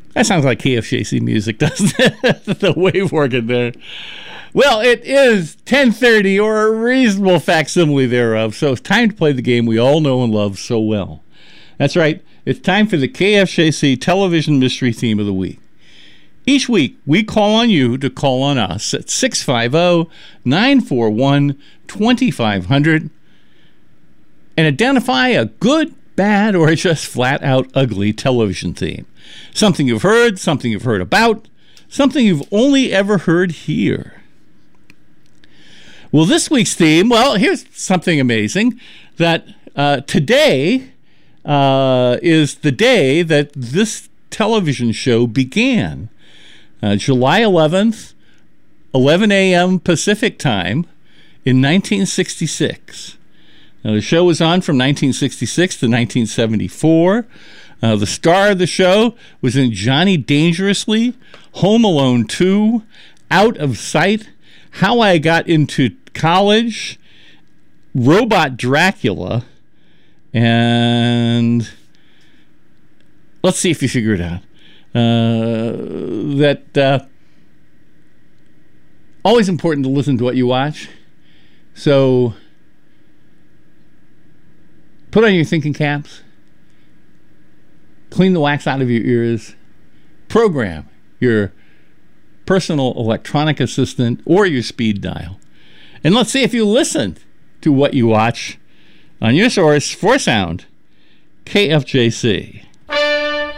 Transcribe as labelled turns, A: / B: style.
A: That sounds like KFJC music, doesn't it? The wave working there. Well, it is 10:30, or a reasonable facsimile thereof, so it's time to play the game we all know and love so well. That's right, it's time for the KFJC Television Mystery Theme of the Week. Each week, we call on you to call on us at 650-941-2500 and identify a good, bad, or just flat-out ugly television theme. Something you've heard about, something you've only ever heard here. Well, this week's theme, well, here's something amazing, that today is the day that this television show began. July 11th, 11 a.m. Pacific time in 1966. Now, the show was on from 1966 to 1974. The star of the show was in Johnny Dangerously, Home Alone 2, Out of Sight, How I Got Into College, Robot Dracula, and let's see if you figure it out. Always important to listen to what you watch. So put on your thinking caps, clean the wax out of your ears, program your personal electronic assistant or your speed dial, and let's see if you listen to what you watch on your source for sound, KFJC.